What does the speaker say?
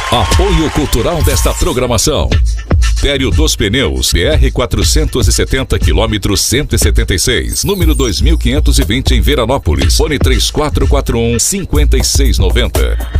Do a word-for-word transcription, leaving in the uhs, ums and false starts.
Apoio cultural desta programação: Tério dos Pneus, B R quatrocentos e setenta, quilômetro cento e setenta e seis, número dois mil quinhentos e vinte, em Veranópolis. Fone três quatro quatro um, cinco seis nove zero.